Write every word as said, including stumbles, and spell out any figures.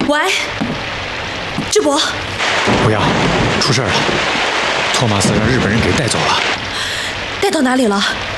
喂，智博， 不要，出事了！托马斯让日本人给带走了。 带到哪里了？